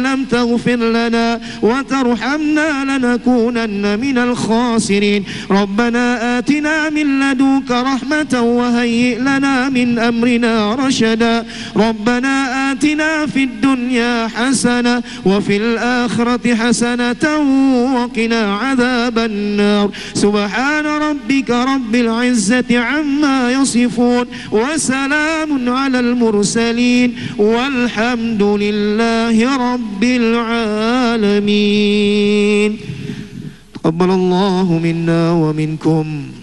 لم تغفر لنا وترحمنا لنكونن من الخاسرين. ربنا آتنا من لدنك رحمة وهيئ لنا من أمرنا رشدا. ربنا آتنا في الدنيا حسنة وفي الآخرة حسنة وقنا عذاب النار. سبحان ربك رب العزة عما يصفون وسلام على المرسلين والحمد لله رب العالمين. تقبل الله منا ومنكم.